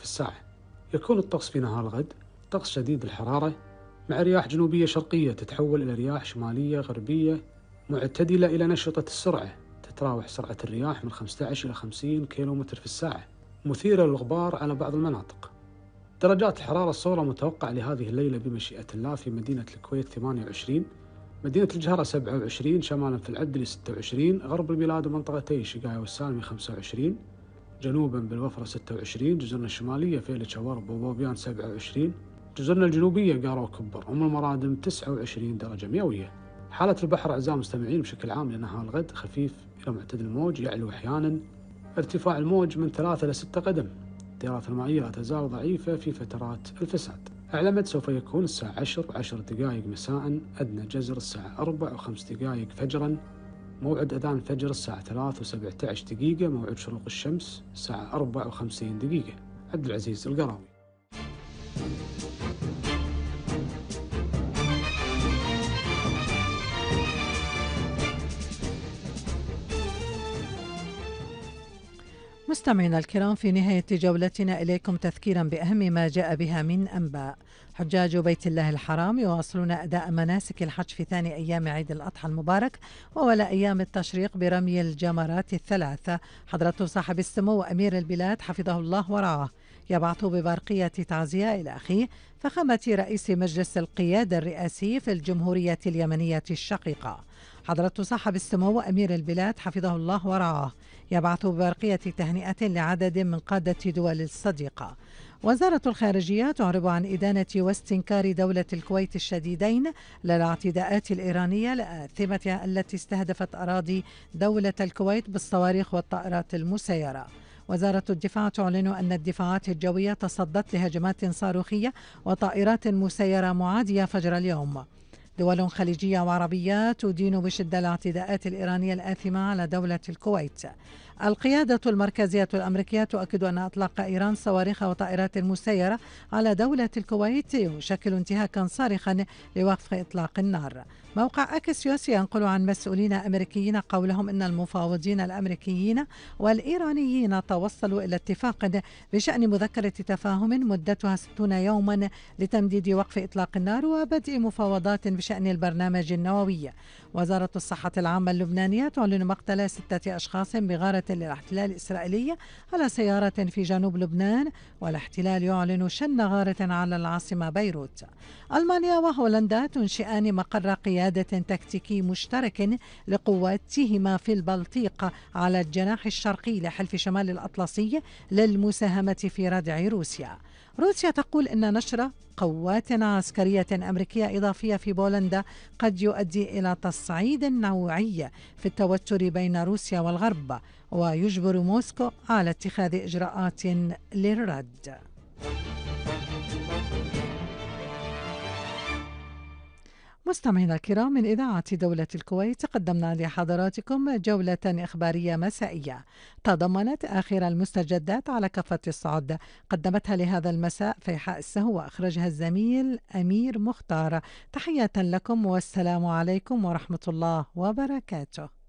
الساعة. يكون الطقس في نهار الغد طقس شديد الحرارة مع رياح جنوبية شرقية تتحول إلى رياح شمالية غربية معتدلة إلى نشطة السرعة، تتراوح سرعة الرياح من 15 إلى 50 كيلومتر في الساعة، مثيرة للغبار على بعض المناطق. درجات الحرارة الصغرى متوقعة لهذه الليلة بمشيئة الله في مدينة الكويت 28، مدينة الجهرة 27، شمالا في العدلي 26، غرب البلاد ومنطقتي شقايا والسالمي 25، جنوبا بالوفرة 26، جزرنا الشمالية فيلة شورب وبوبيان 27، جزرنا الجنوبية قارة وكبر أم المرادم 29 درجة مئوية. حالة البحر أعزائي المستمعين بشكل عام لنهار الغد خفيف إلى معتدل الموج، يعلو أحيانا، ارتفاع الموج من 3 إلى 6 قدم، التيارات المائية لا تزال ضعيفة في فترات الفساد. أعلى مد سوف يكون الساعة 10:10 مساء، أدنى جزر الساعة 4:05 فجرا، موعد أذان الفجر الساعة 3:17، موعد شروق الشمس الساعة 54. عبد العزيز القراوي. مستمعينا الكرام، في نهاية جولتنا إليكم تذكيرا بأهم ما جاء بها من أنباء. حجاج بيت الله الحرام يواصلون أداء مناسك الحج في ثاني أيام عيد الأضحى المبارك وأولى أيام التشريق برمي الجمرات الثلاثة. حضرة صاحب السمو وأمير البلاد حفظه الله ورعاه يبعث ببرقية تعزية إلى أخيه فخامة رئيس مجلس القيادة الرئاسي في الجمهورية اليمنية الشقيقة. حضرة صاحب السمو وأمير البلاد حفظه الله ورعاه يبعث ببرقية تهنئة لعدد من قادة دول الصديقة. وزارة الخارجية تعرب عن إدانة واستنكار دولة الكويت الشديدين للاعتداءات الإيرانية الآثمة التي استهدفت أراضي دولة الكويت بالصواريخ والطائرات المسيرة. وزارة الدفاع تعلن أن الدفاعات الجوية تصدت لهجمات صاروخية وطائرات مسيرة معادية فجر اليوم. دول خليجية وعربية تدين بشدة الاعتداءات الإيرانية الآثمة على دولة الكويت. القيادة المركزية الأمريكية تؤكد أن إطلاق إيران صواريخ وطائرات مسيرة على دولة الكويت يشكل انتهاكا صارخا لوقف إطلاق النار. موقع أكسيوس ينقل عن مسؤولين أمريكيين قولهم إن المفاوضين الأمريكيين والإيرانيين توصلوا إلى اتفاق بشأن مذكرة تفاهم مدتها 60 يوما لتمديد وقف إطلاق النار وبدء مفاوضات بشأن البرنامج النووي. وزارة الصحة العامة اللبنانية تعلن مقتل 6 أشخاص بغارة للاحتلال الإسرائيلي على سيارة في جنوب لبنان، والاحتلال يعلن شن غارة على العاصمة بيروت. ألمانيا وهولندا تنشئان مقر قيادة تكتيكي مشترك لقواتهما في البلطيق على الجناح الشرقي لحلف شمال الأطلسي للمساهمة في ردع روسيا. روسيا تقول إن نشر قوات عسكرية أمريكية إضافية في بولندا قد يؤدي إلى تصعيد نوعي في التوتر بين روسيا والغرب ويجبر موسكو على اتخاذ إجراءات للرد. مستمعينا الكرام، من إذاعة دولة الكويت قدمنا لحضراتكم جولة إخبارية مسائية تضمنت آخر المستجدات على كافة الصعد. قدمتها لهذا المساء فيحاء السهو وأخرجها الزميل أمير مختار. تحية لكم والسلام عليكم ورحمة الله وبركاته.